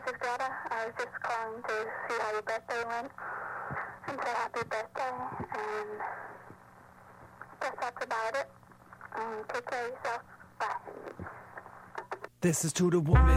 is Greta. I was just calling to see how your birthday went and say happy birthday, and I guess that's about it. Take care of yourself. Bye. This is to the woman